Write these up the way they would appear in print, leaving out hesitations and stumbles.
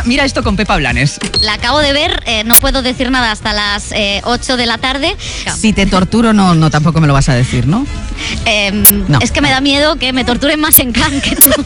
mira esto con Pepa Blanes. La acabo de ver, no puedo decir nada hasta las 8 de la tarde. Si te torturo, no, tampoco me lo vas a decir, ¿no? No. Es que me da miedo que me torturen más en Cannes que tú.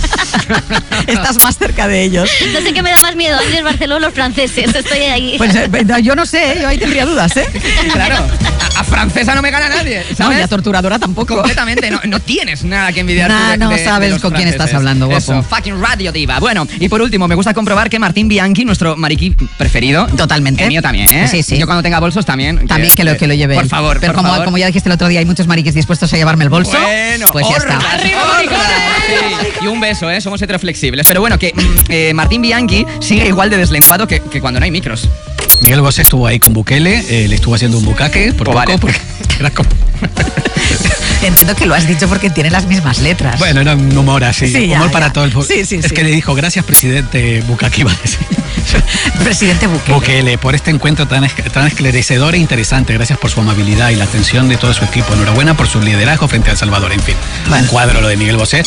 Estás más cerca de ellos. No sé qué me da más miedo, Ángeles Barceló o los franceses. Estoy ahí. Pues yo no sé, yo ahí tendría dudas, ¿eh? Claro, a francesa no me gana nadie, ¿sabes? No, y a torturadora tampoco. Completamente, no tienes nada que envidiar. No sabes con quién estás hablando, guapo. Eso, fucking radio diva. Bueno, y por último, me gusta comprobar que Martín Bianchi, nuestro mariquí preferido. Totalmente. El mío también, ¿eh? Sí. Yo cuando tenga bolsos también. También que lo lleve. Por favor, pero como ya dijiste el otro día, hay muchos mariquis dispuestos a llevarme el bolso. Bueno, pues ya está. ¡Arriba, maricones! Sí. Y un beso, ¿eh? Somos heteroflexibles. Pero bueno, que Martín Bianchi sigue igual de deslenguado que cuando no hay micros. Miguel Bosé estuvo ahí con Bukele, le estuvo haciendo un bucaque por poco, vale. Porque era como... Entiendo que lo has dicho porque tiene las mismas letras. Bueno, era un humor así, sí, humor para todo el público. Sí. Que le dijo, gracias presidente Bukake, iba a decir. Presidente Bukele, por este encuentro tan esclarecedor e interesante. Gracias por su amabilidad y la atención de todo su equipo. Enhorabuena por su liderazgo frente a El Salvador. En fin, un cuadro lo de Miguel Bosé.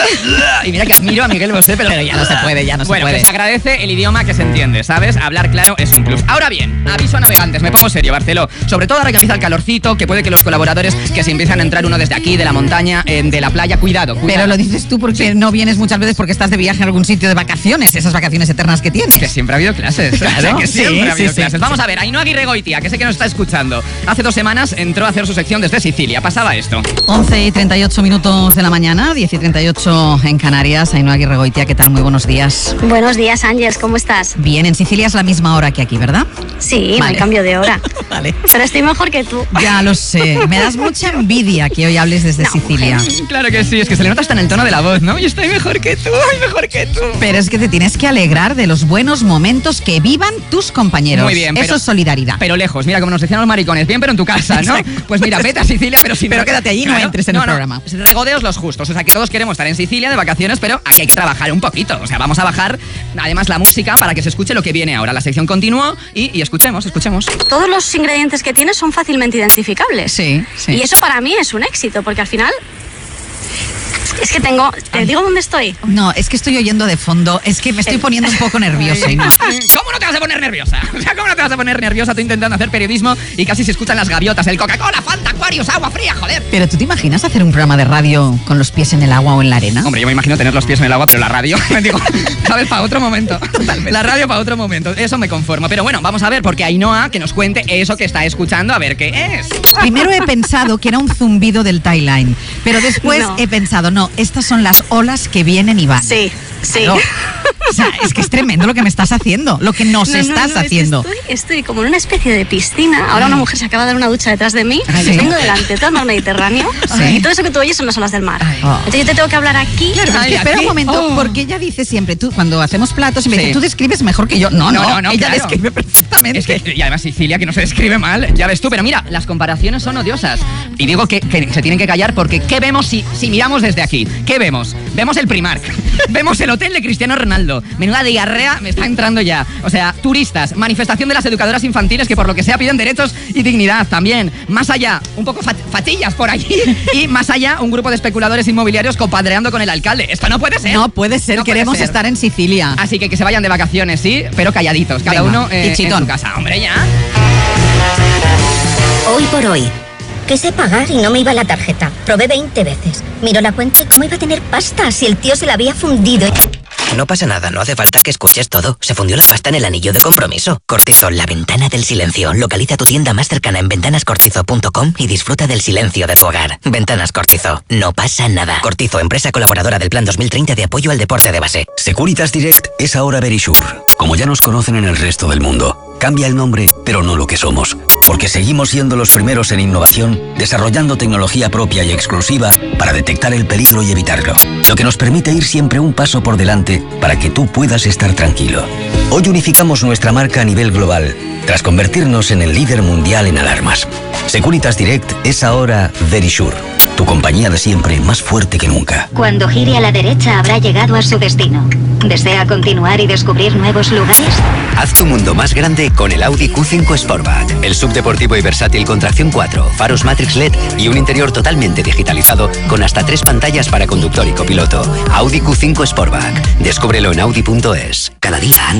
Y mira que admiro a Miguel Bosé, pero ya no se puede, Bueno, que se agradece el idioma que se entiende, ¿sabes? Hablar claro es un plus. Ahora bien, aviso a navegantes, me pongo serio, Barceló. Sobre todo ahora que empieza el calorcito, que puede que los colaboradores que se empiezan a entrar uno desde aquí, de la montaña, de la playa, cuidado. Pero lo dices tú porque no vienes muchas veces porque estás de viaje en algún sitio de vacaciones, esas vacaciones eternas que tienes. Que siempre ha habido clases. Claro, que siempre ha habido clases. Vamos a ver, Ainhoa Aguirregoitia, que sé que nos está escuchando. Hace 2 semanas entró a hacer su sección desde Sicilia. Pasaba esto. 11:38 de la mañana, 10:38 en Canarias. Ainhoa Aguirregoitia, ¿qué tal? Muy buenos días. Buenos días, Ángeles, ¿cómo estás? Bien, en Sicilia es la misma hora que aquí, ¿verdad? Sí, no hay cambio de hora. Vale. Pero estoy mejor que tú. Ya lo sé. Me das mucha envidia que hoy hables desde Sicilia. Mujer. Claro que sí, es que se le nota hasta en el tono de la voz, ¿no? Yo estoy mejor que tú, mejor que tú. Pero es que te tienes que alegrar de los buenos momentos que vivan tus compañeros. Muy bien, eso es solidaridad. Pero lejos, mira, como nos decían los maricones, bien, pero en tu casa, ¿no? Exacto. Pues mira, vete a Sicilia, pero quédate allí, no entres en el programa. Regodeos los justos, o sea, que todos queremos estar en Sicilia de vacaciones, pero aquí hay que trabajar un poquito. O sea, vamos a bajar, además, la música para que se escuche lo que viene ahora. La sección continuó y escuchemos. Todos los ingredientes que tienes son fácilmente identificables. Sí. Y eso para mí es un éxito, porque al final... Es que ¿te digo dónde estoy? No, es que estoy oyendo de fondo, es que me estoy poniendo un poco nerviosa. ¿No? ¿Cómo no te vas a poner nerviosa? O sea, ¿cómo no te vas a poner nerviosa tú intentando hacer periodismo y casi se escuchan las gaviotas, el Coca-Cola, Fanta, Aquarius, agua fría, joder? Pero ¿tú te imaginas hacer un programa de radio con los pies en el agua o en la arena? Hombre, yo me imagino tener los pies en el agua, pero la radio, digo, ¿sabes? Para otro momento. Totalmente. La radio para otro momento, eso me conformo. Pero bueno, vamos a ver, porque Ainhoa, que nos cuente eso que está escuchando, a ver qué es. Primero he pensado que era un zumbido del tie-line, pero después he pensado, no, estas son las olas que vienen y van. Sí. Claro. O sea, es que es tremendo lo que me estás haciendo, lo que nos estás haciendo. Estoy como en una especie de piscina. Ahora una mujer se acaba de dar una ducha detrás de mí. ¿Sí? Tengo delante todo el mar Mediterráneo. ¿Sí? Y todo eso que tú oyes son las olas del mar. Entonces yo te tengo que hablar aquí. Claro, pero es que espera un momento, porque ella dice siempre, tú cuando hacemos platos, me dice, tú describes mejor que yo. No, ella describe perfectamente. Es que, y además Sicilia, que no se describe mal, ya ves tú. Pero mira, las comparaciones son odiosas. Y digo que se tienen que callar porque ¿qué vemos si miramos desde aquí? ¿Qué vemos? Vemos el Primark, vemos el hotel de Cristiano Ronaldo. Menuda diarrea me está entrando ya. O sea, turistas, manifestación de las educadoras infantiles que por lo que sea piden derechos y dignidad también. Más allá, un poco fachillas por allí. Y más allá, un grupo de especuladores inmobiliarios compadreando con el alcalde. Esto no puede ser. No puede ser, no queremos estar en Sicilia. Así que se vayan de vacaciones, sí, pero calladitos. Cada uno en su casa. Hombre, ya. Hoy por hoy. Quise pagar y no me iba la tarjeta. Probé 20 veces. Miro la cuenta y ¿cómo iba a tener pasta si el tío se la había fundido? No pasa nada, no hace falta que escuches todo. Se fundió la pasta en el anillo de compromiso. Cortizo, la ventana del silencio. Localiza tu tienda más cercana en ventanascortizo.com y disfruta del silencio de tu hogar. Ventanas Cortizo. No pasa nada. Cortizo, empresa colaboradora del Plan 2030 de apoyo al deporte de base. Securitas Direct es ahora Verisure. Como ya nos conocen en el resto del mundo. Cambia el nombre, pero no lo que somos. Porque seguimos siendo los primeros en innovación, desarrollando tecnología propia y exclusiva para detectar el peligro y evitarlo. Lo que nos permite ir siempre un paso por delante para que tú puedas estar tranquilo. Hoy unificamos nuestra marca a nivel global, tras convertirnos en el líder mundial en alarmas. Securitas Direct es ahora Verisure, tu compañía de siempre más fuerte que nunca. Cuando gire a la derecha habrá llegado a su destino. ¿Desea continuar y descubrir nuevos lugares? Haz tu mundo más grande con el Audi Q5 Sportback. El subdeportivo y versátil con tracción 4, faros Matrix LED y un interior totalmente digitalizado con hasta 3 pantallas para conductor y copiloto. Audi Q5 Sportback. Descúbrelo en Audi.es. Cada día anda